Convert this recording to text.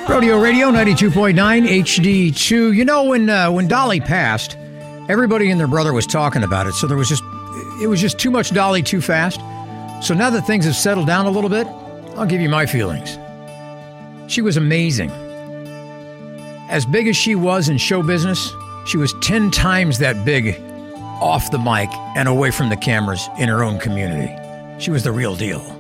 Rodeo Radio 92.9 HD2. You know, when Dolly passed, everybody and their brother was talking about it. So it was just too much Dolly too fast. So now that things have settled down a little bit, I'll give you my feelings. She was amazing. As big as she was in show business, she was 10 times that big off the mic and away from the cameras in her own community. She was the real deal.